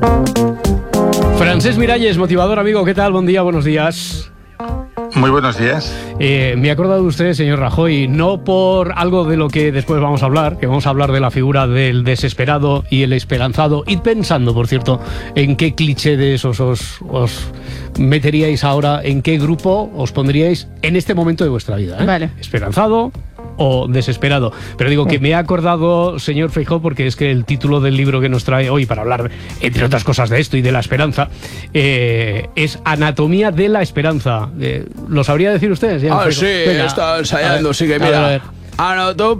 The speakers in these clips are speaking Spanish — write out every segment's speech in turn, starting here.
Francesc Miralles, motivador, amigo, ¿qué tal? Buen día, buenos días. Muy buenos días. Me he acordado de usted, señor Rajoy, no por algo de lo que después vamos a hablar, que vamos a hablar de la figura del desesperado y el esperanzado. Id pensando, por cierto, en qué cliché de esos os meteríais ahora, en qué grupo os pondríais en este momento de vuestra vida, ¿eh? Vale. Esperanzado o desesperado. Pero digo que me he acordado, señor Feijóo, porque es que el título del libro que nos trae hoy para hablar, entre otras cosas, de esto y de la esperanza, es Anatomía de la Esperanza. ¿Lo sabría decir usted, señor Feijóo? Sí, Venga, está ensayando, sí que a ver. mira. Anotop.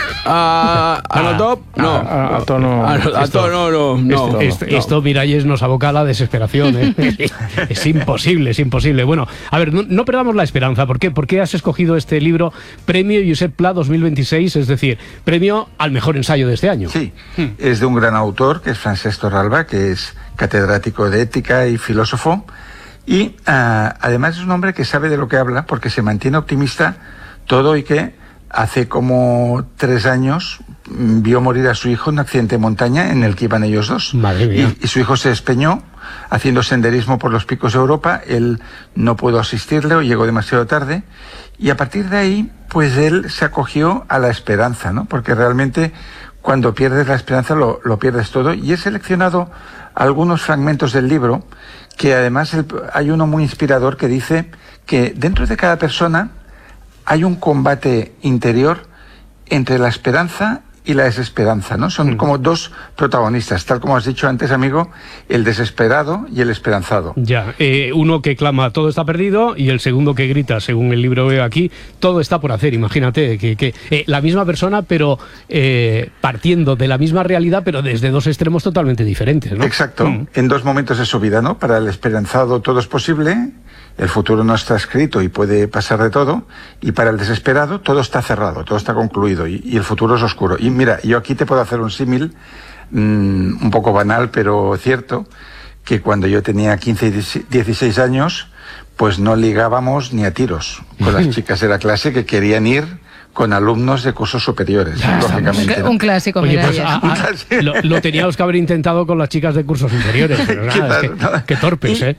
No. Esto, Miralles, nos aboca a la desesperación, ¿eh? Es imposible. Bueno, a ver, no perdamos la esperanza. ¿Por qué? ¿Por qué has escogido este libro, Premio Josep Pla 2026? Es decir, premio al mejor ensayo de este año. Sí, es de un gran autor, que es Francesc Torralba, que es catedrático de ética y filósofo. Y además es un hombre que sabe de lo que habla, porque se mantiene optimista todo y que hace como 3 años vio morir a su hijo en un accidente de montaña en el que iban ellos dos. Madre mía. Y su hijo se despeñó haciendo senderismo por los picos de Europa. Él no pudo asistirle o llegó demasiado tarde. Y a partir de ahí, pues él se acogió a la esperanza, ¿no? Porque realmente cuando pierdes la esperanza lo pierdes todo. Y he seleccionado algunos fragmentos del libro que además hay uno muy inspirador que dice que dentro de cada persona hay un combate interior entre la esperanza y la desesperanza, ¿no? Son como dos protagonistas, tal como has dicho antes, amigo, el desesperado y el esperanzado. Ya, uno que clama todo está perdido y el segundo que grita, según el libro veo aquí, todo está por hacer. Imagínate que la misma persona, pero partiendo de la misma realidad, pero desde dos extremos totalmente diferentes, ¿no? Exacto, en dos momentos de su vida, ¿no? Para el esperanzado todo es posible, el futuro no está escrito y puede pasar de todo, y para el desesperado todo está cerrado, todo está concluido y el futuro es oscuro. Y mira, yo aquí te puedo hacer un símil un poco banal, pero cierto, que cuando yo tenía 15 y 16 años, pues no ligábamos ni a tiros con las chicas de la clase que querían ir con alumnos de cursos superiores, lógicamente. Un clásico, Oye, mira. pues lo teníamos que haber intentado con las chicas de cursos inferiores, pero nada, qué torpes, ¿eh?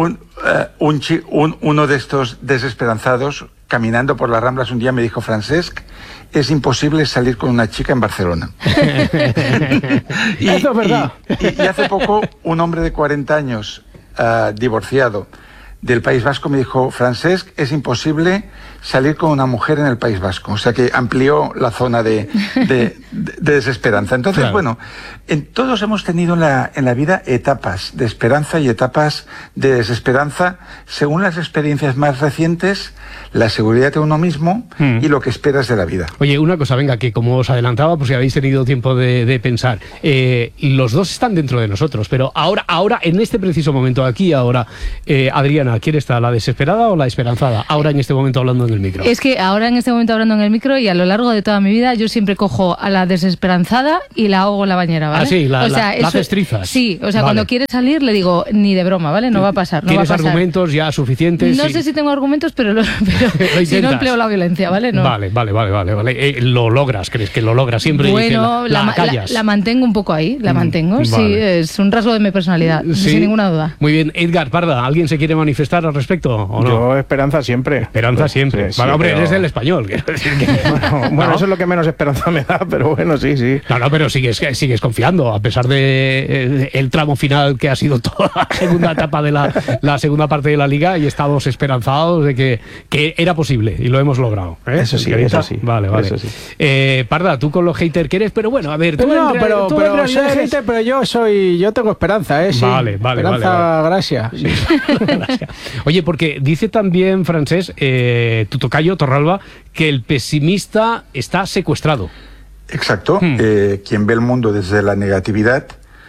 Uno de estos desesperanzados, caminando por las Ramblas un día, me dijo: Francesc, es imposible salir con una chica en Barcelona. Eso es verdad. Y hace poco, un hombre de 40 años, divorciado, del País Vasco, me dijo: Francesc, es imposible salir con una mujer en el País Vasco. O sea que amplió la zona de desesperanza. Entonces, claro, bueno, todos hemos tenido en la vida etapas de esperanza y etapas de desesperanza, según las experiencias más recientes, la seguridad de uno mismo y lo que esperas de la vida. Oye, una cosa, venga, que como os adelantaba, pues si habéis tenido tiempo de pensar, los dos están dentro de nosotros, pero ahora, en este preciso momento, aquí ahora, Adriana, ¿quién está, la desesperada o la esperanzada? Ahora en este momento hablando en el micro. Es que ahora en este momento hablando en el micro y a lo largo de toda mi vida yo siempre cojo a la desesperanzada y la ahogo en la bañera, ¿vale? Ah, sí, o sea, la haces trizas. Sí, o sea, vale. Cuando quiere salir le digo, ni de broma, ¿vale? No va a pasar. ¿Tienes argumentos ya suficientes? No sé si tengo argumentos, pero si no empleo la violencia, ¿vale? No. Vale. Lo logras, ¿crees que lo logras siempre? Bueno, la mantengo un poco ahí, mantengo. Vale. Sí, es un rasgo de mi personalidad, sin ninguna duda. Muy bien. Edgar Parda, ¿alguien se quiere manifestar al respecto o no? Yo, esperanza siempre. Esperanza siempre. Sí, vale, hombre, pero... eres del Español. Quiero decir que... Bueno, ¿no? Eso es lo que menos esperanza me da, pero bueno, sí. No, pero sigues confiando, a pesar de el tramo final que ha sido toda la segunda etapa de la segunda parte de la Liga, y estamos esperanzados de que era posible y lo hemos logrado. Eso sí. Vale. Eso sí. Parda, tú con los haters que eres, pero bueno, a ver, tú pero soy hater, pero yo tengo esperanza, ¿eh? Sí. Vale. Gracias. Sí. Gracias. Oye, porque dice también, Francesc, tu tocayo, Torralba, que el pesimista está secuestrado. Exacto. Quien ve el mundo desde la negatividad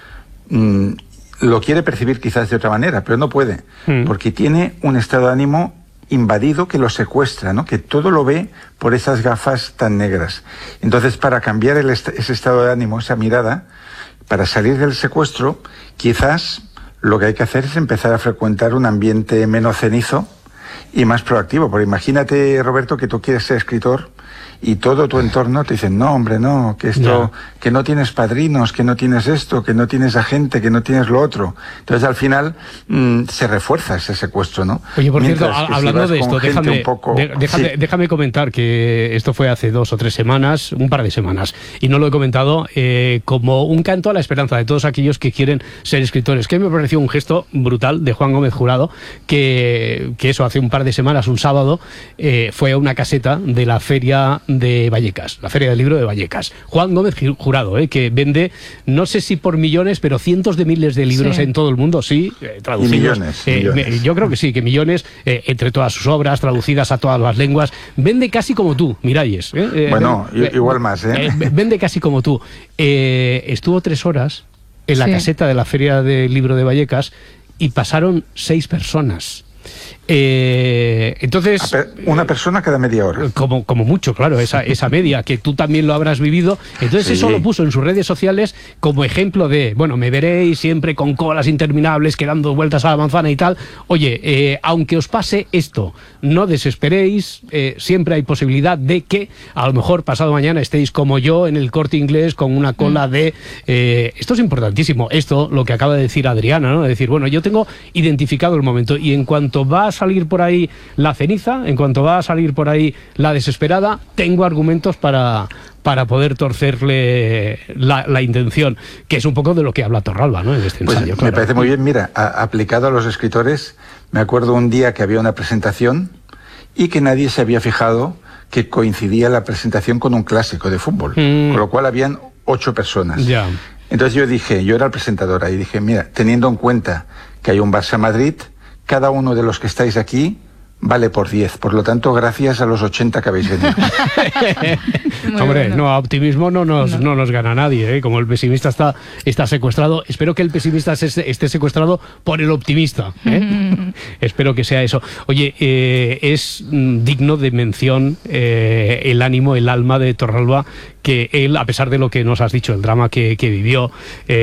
lo quiere percibir quizás de otra manera, pero no puede, porque tiene un estado de ánimo invadido que lo secuestra, ¿no? Que todo lo ve por esas gafas tan negras. Entonces, para cambiar ese estado de ánimo, esa mirada, para salir del secuestro, quizás lo que hay que hacer es empezar a frecuentar un ambiente menos cenizo y más proactivo. Porque imagínate, Roberto, que tú quieres ser escritor y todo tu entorno te dicen, no, hombre, no, que esto, que no tienes padrinos, que no tienes esto, que no tienes agente, que no tienes lo otro. Entonces, al final, se refuerza ese secuestro, ¿no? Oye, por cierto, Mientras que hablando si de vas esto, con gente déjame, un poco- déjame comentar que esto fue hace 2 o 3 semanas, un par de semanas, y no lo he comentado, como un canto a la esperanza de todos aquellos que quieren ser escritores, que me pareció un gesto brutal de Juan Gómez Jurado, que eso hace un par de semanas, un sábado, fue a una caseta de la feria de Vallecas, la feria del libro de Vallecas. Juan Gómez Jurado, que vende, no sé si por millones, pero cientos de miles de libros en todo el mundo, sí, traducidos. Millones. Yo creo que sí, que millones, entre todas sus obras, traducidas a todas las lenguas. Vende casi como tú, Miralles. Bueno, igual más, vende casi como tú. Estuvo 3 horas en la caseta de la feria del libro de Vallecas y pasaron 6 personas. Entonces, una persona cada media hora. Como mucho, claro, esa media, que tú también lo habrás vivido. Entonces eso lo puso en sus redes sociales como ejemplo de, bueno, me veréis siempre con colas interminables, que dando vueltas a la manzana y tal. Oye, aunque os pase esto, no desesperéis, siempre hay posibilidad de que a lo mejor pasado mañana estéis como yo en el Corte Inglés con una cola de... esto es importantísimo, esto, lo que acaba de decir Adriana, ¿no? De decir, bueno, yo tengo identificado el momento y en cuanto va a salir por ahí la ceniza, en cuanto va a salir por ahí la desesperada, tengo argumentos para poder torcerle la intención, que es un poco de lo que habla Torralba, ¿no? En este ensayo, Me parece muy bien. Mira, aplicado a los escritores, me acuerdo un día que había una presentación y que nadie se había fijado que coincidía la presentación con un clásico de fútbol, con lo cual habían 8 personas. Ya. Entonces yo era el presentador ahí, y dije, mira, teniendo en cuenta que hay un Barça-Madrid, cada uno de los que estáis aquí vale por 10. Por lo tanto, gracias a los 80 que habéis venido. Hombre, no, a optimismo no nos gana nadie, ¿eh? Como el pesimista está secuestrado. Espero que el pesimista esté secuestrado por el optimista, ¿eh? Espero que sea eso. Oye, es digno de mención el ánimo, el alma de Torralba, que él, a pesar de lo que nos has dicho, el drama que vivió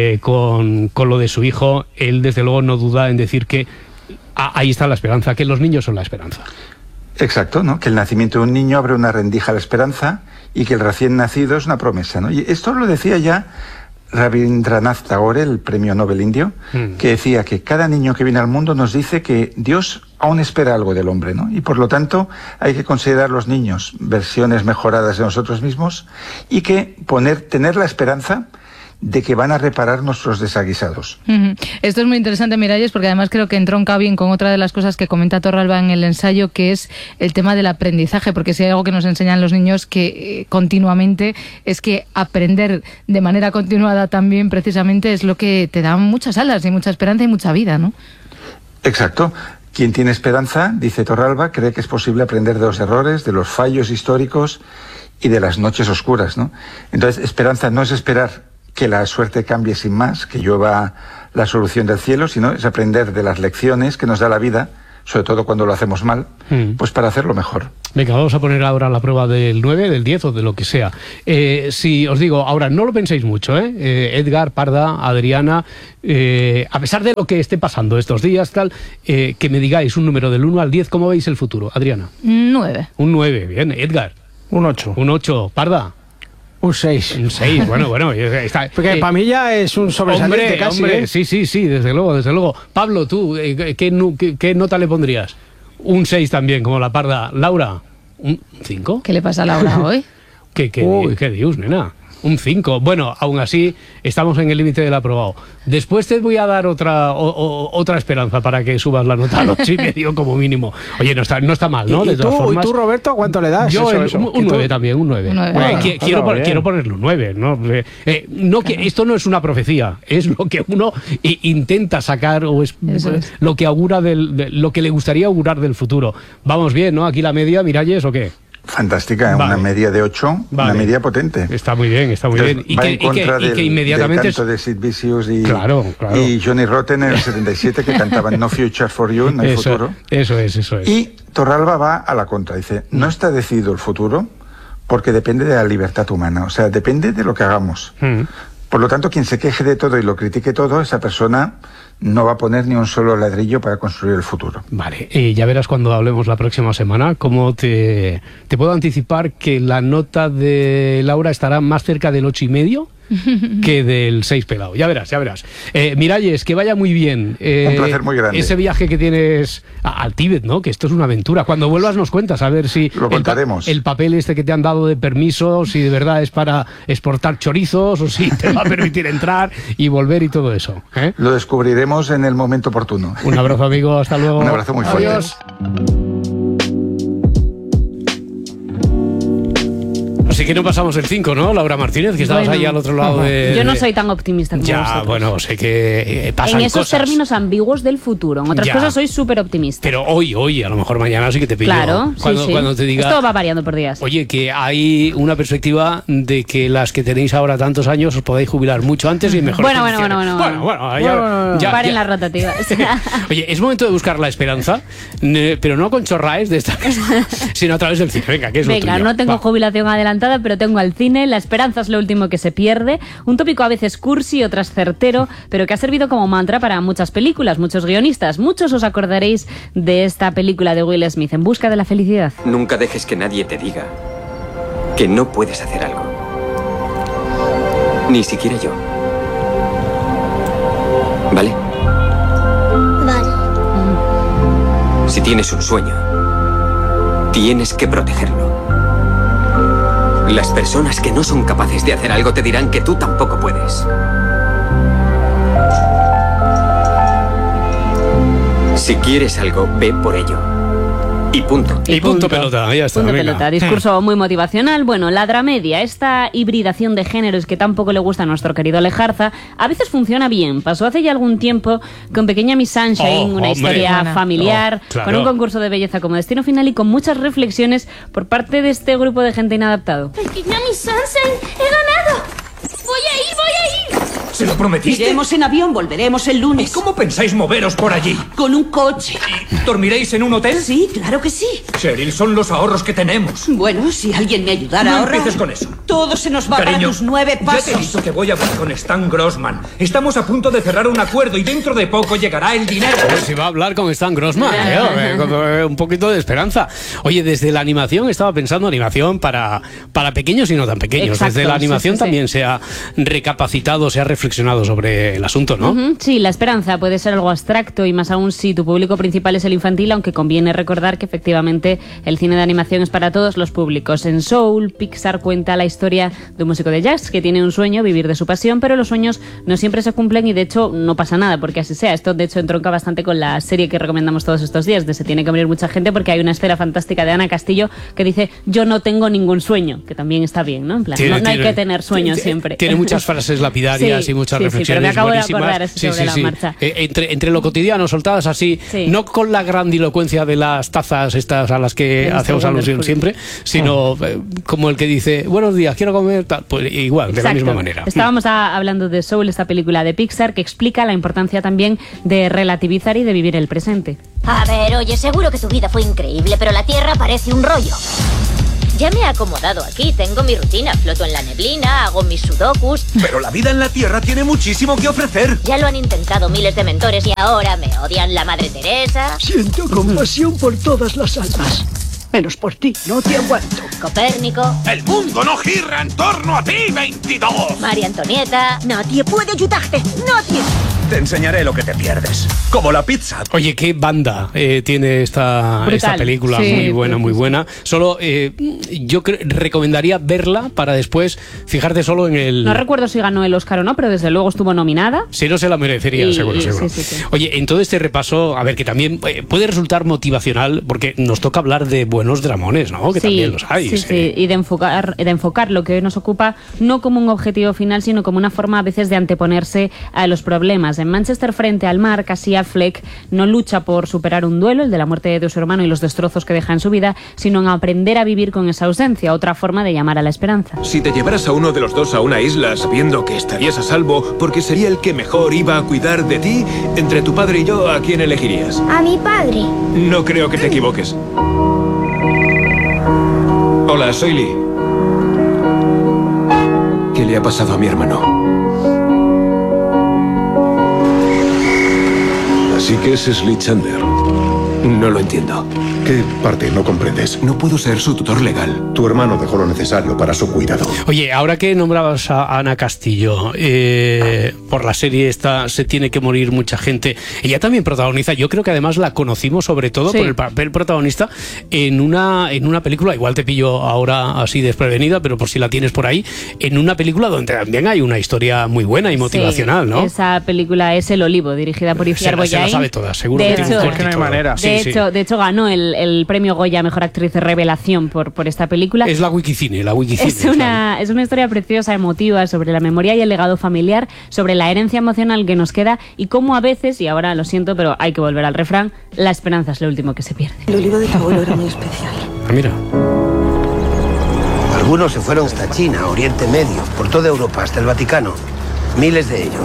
con lo de su hijo, él desde luego no duda en decir que ahí está la esperanza, que los niños son la esperanza. Exacto, ¿no? Que el nacimiento de un niño abre una rendija a la esperanza y que el recién nacido es una promesa, ¿no? Y esto lo decía ya Rabindranath Tagore, el premio Nobel indio, que decía que cada niño que viene al mundo nos dice que Dios aún espera algo del hombre, ¿no? Y por lo tanto hay que considerar los niños versiones mejoradas de nosotros mismos y que tener la esperanza de que van a reparar nuestros desaguisados. Esto es muy interesante, Miralles, porque además creo que entronca bien con otra de las cosas que comenta Torralba en el ensayo, que es el tema del aprendizaje, porque si hay algo que nos enseñan los niños que continuamente es que aprender de manera continuada también precisamente es lo que te da muchas alas y mucha esperanza y mucha vida, ¿no? Exacto. Quien tiene esperanza, dice Torralba, cree que es posible aprender de los errores, de los fallos históricos y de las noches oscuras, ¿no? Entonces, esperanza no es esperar que la suerte cambie sin más, que llueva la solución del cielo, sino es aprender de las lecciones que nos da la vida, sobre todo cuando lo hacemos mal, pues para hacerlo mejor. Venga, vamos a poner ahora la prueba del 9, del 10 o de lo que sea. Si os digo, ahora no lo penséis mucho, Edgar, Parda, Adriana, a pesar de lo que esté pasando estos días, tal, que me digáis un número del 1 al 10, ¿cómo veis el futuro? Adriana. 9. Un 9, bien. Edgar. Un 8. Un 8. Parda. Un 6. Un 6, bueno. Está, porque para mí ya es un sobresaliente casi. Hombre, sí, desde luego. Pablo, tú, ¿qué nota le pondrías? Un 6 también, como la Parda. Laura, un 5. ¿Qué le pasa a Laura hoy? ¿Qué dios, nena? Un 5. Bueno, aún así, estamos en el límite del aprobado. Después te voy a dar otra esperanza para que subas la nota al 8,5 como mínimo. Oye, no está mal, ¿no? ¿Y tú, Roberto, cuánto le das? Yo un 9 también, un 9. Bueno, quiero ponerle un 9, ¿no? Esto no es una profecía, es lo que uno intenta sacar o es lo que augura lo que le gustaría augurar del futuro. Vamos bien, ¿no? Aquí la media, Miralles, ¿o qué? Fantástica, vale. Una media de 8, una media potente. Está muy bien. Entonces, Y que inmediatamente del canto de Sid Vicious y Johnny Rotten en el 77 que cantaban No Future for You, no hay futuro. Eso es. Y Torralba va a la contra, dice, no está decidido el futuro porque depende de la libertad humana, o sea, depende de lo que hagamos. Por lo tanto, quien se queje de todo y lo critique todo, esa persona no va a poner ni un solo ladrillo para construir el futuro. Vale, ya verás cuando hablemos la próxima semana cómo te puedo anticipar que la nota de Laura estará más cerca del 8,5 que del 6 pelado. Ya verás. Miralles, que vaya muy bien. Un placer muy grande. Ese viaje que tienes al Tíbet, ¿no? Que esto es una aventura. Cuando vuelvas nos cuentas, a ver si lo contaremos. El papel este que te han dado de permiso, si de verdad es para exportar chorizos o si te va a permitir entrar y volver y todo eso. Lo descubriremos en el momento oportuno. Un abrazo, amigo. Hasta luego. Un abrazo muy fuerte. Adiós. Así que no pasamos el 5, ¿no, Laura Martínez? Que estabas ahí al otro lado de... Yo no soy tan optimista como vosotros. Bueno, sé que pasan en esos cosas. Términos ambiguos del futuro. En otras cosas soy súper optimista. Pero hoy, a lo mejor mañana sí que te pillo. Claro, cuando te diga... Esto va variando por días. Oye, que hay una perspectiva de que las que tenéis ahora tantos años os podéis jubilar mucho antes y mejor. Bueno, paren las rotativas. Oye, es momento de buscar la esperanza, pero no con chorraes de esta casa, sino a través del cine. Venga, ¿qué es lo tuyo? No tengo jubilación adelantada, pero tengo al cine. La esperanza es lo último que se pierde. Un tópico a veces cursi, otras certero, pero que ha servido como mantra para muchas películas, muchos guionistas. Muchos os acordaréis de esta película de Will Smith, En busca de la felicidad. Nunca dejes que nadie te diga que no puedes hacer algo. Ni siquiera yo. ¿Vale? Vale. Si tienes un sueño, tienes que protegerlo. Las personas que no son capaces de hacer algo te dirán que tú tampoco puedes. Si quieres algo, ve por ello. Y punto. Y punto pelota, ya está. Punto pelota. Discurso muy motivacional. Bueno, la dramedia, esta hibridación de géneros que tampoco le gusta a nuestro querido Lejarza, a veces funciona bien. Pasó hace ya algún tiempo con Pequeña Miss Sunshine, una historia familiar, claro, con un concurso de belleza como destino final y con muchas reflexiones por parte de este grupo de gente inadaptado. Pequeña Miss Sunshine, he ganado. Voy a ir. ¿Se lo prometiste? Iremos en avión, volveremos el lunes. ¿Y cómo pensáis moveros por allí? Con un coche. ¿Y dormiréis en un hotel? Sí, claro que sí. Cheryl, son los ahorros que tenemos. Bueno, si alguien me ayudara a ahorrar... No empieces con eso. Todo se nos va Cariño, para tus 9 pasos. Ya te he dicho que voy a hablar con Stan Grossman. Estamos a punto de cerrar un acuerdo y dentro de poco llegará el dinero. Pues si va a hablar con Stan Grossman, un poquito de esperanza. Oye, desde la animación estaba pensando animación para pequeños y no tan pequeños. Exacto, desde la animación sí. también se ha recapacitado, se ha reflexionado sobre el asunto, ¿no? Sí, la esperanza puede ser algo abstracto y más aún si tu público principal es el infantil, aunque conviene recordar que efectivamente el cine de animación es para todos los públicos. En Soul, Pixar cuenta la historia de un músico de jazz que tiene un sueño, vivir de su pasión, pero los sueños no siempre se cumplen y de hecho no pasa nada porque así sea. Esto de hecho entronca bastante con la serie que recomendamos todos estos días de Se tiene que morir mucha gente, porque hay una escena fantástica de Ana Castillo que dice yo no tengo ningún sueño, que también está bien, ¿no? En plan, no hay que tener sueños siempre. Tiene muchas frases lapidarias y muchas reflexiones acabo buenísimas. De acordar sobre la marcha. Entre lo cotidiano, soltadas así, no con la grandilocuencia de las tazas estas a las que hacemos alusión siempre, sino como el que dice, buenos días, quiero comer, tal, pues igual, de la misma manera. Estábamos hablando de Soul, esta película de Pixar, que explica la importancia también de relativizar y de vivir el presente. A ver, oye, seguro que tu vida fue increíble, pero la Tierra parece un rollo. Ya me he acomodado aquí, tengo mi rutina, floto en la neblina, hago mis sudokus. Pero la vida en la Tierra tiene muchísimo que ofrecer. Ya lo han intentado miles de mentores y ahora me odian la Madre Teresa. Siento compasión por todas las almas. Menos por ti, no te aguanto. Copérnico. El mundo no gira en torno a ti, 22. María Antonieta. Nadie puede ayudarte, nadie. Te enseñaré lo que te pierdes. Como la pizza. Oye, qué banda tiene esta película, sí, muy buena. Solo yo recomendaría verla para después fijarte solo en el... No recuerdo si ganó el Oscar o no, pero desde luego estuvo nominada. Si no, se la merecería, seguro. Sí. Oye, en todo este repaso, a ver, que también puede resultar motivacional, porque nos toca hablar de buenos dramones, ¿no? Que también los hay. Sí, y de enfocar lo que hoy nos ocupa no como un objetivo final, sino como una forma a veces de anteponerse a los problemas. En Manchester frente al mar, Casey Affleck no lucha por superar un duelo, el de la muerte de su hermano y los destrozos que deja en su vida, sino en aprender a vivir con esa ausencia, otra forma de llamar a la esperanza. Si te llevaras a uno de los dos a una isla sabiendo que estarías a salvo porque sería el que mejor iba a cuidar de ti, entre tu padre y yo, ¿a quién elegirías? A mi padre. No creo que te equivoques. Hola, soy Lee. ¿Qué le ha pasado a mi hermano? Así que es Slichander. No lo entiendo. ¿Qué parte no comprendes? No puedo ser su tutor legal. Tu hermano dejó lo necesario para su cuidado. Oye, ahora que nombrabas a Ana Castillo, por la serie esta Se tiene que morir mucha gente, ella también protagoniza, yo creo que además la conocimos sobre todo por el papel protagonista en una película, igual te pillo ahora así desprevenida, pero por si la tienes por ahí, en una película donde también hay una historia muy buena y motivacional, ¿no? Esa película es El Olivo, dirigida por Iciar Boyain. Se la sabe toda, seguro. De que hecho, tiene un que no hay manera. De hecho ganó el premio Goya a Mejor Actriz de Revelación por esta película. Es la Wikicine. Es una historia preciosa, emotiva, sobre la memoria y el legado familiar, sobre la herencia emocional que nos queda y cómo a veces, y ahora lo siento, pero hay que volver al refrán, la esperanza es lo último que se pierde. El olivo de tu abuelo era muy especial. Mira. Algunos se fueron hasta China, Oriente Medio, por toda Europa, hasta el Vaticano. Miles de ellos.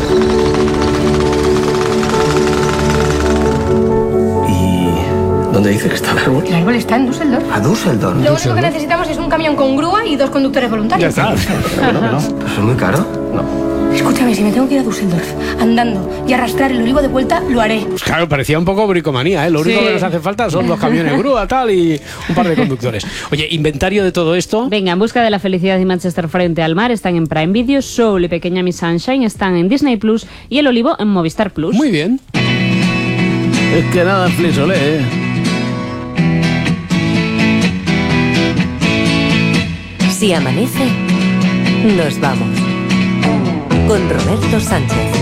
¿Dónde dice que está el árbol? El árbol está en Düsseldorf. ¿A Düsseldorf? Lo único que necesitamos es un camión con grúa y 2 conductores voluntarios. Ya está. No. ¿Pues es muy caro? No. Escúchame, si me tengo que ir a Düsseldorf andando y arrastrar el olivo de vuelta, lo haré. Pues claro, parecía un poco bricomanía, ¿eh? Lo único que nos hace falta son 2 camiones grúa, tal, y un par de conductores. Oye, inventario de todo esto. Venga, En busca de la felicidad y Manchester frente al mar están en Prime Video, Soul y Pequeña Miss Sunshine están en Disney Plus y El Olivo en Movistar Plus. Muy bien. Es que nada, Flisolé, ¿eh? Si amanece, nos vamos. Con Roberto Sánchez.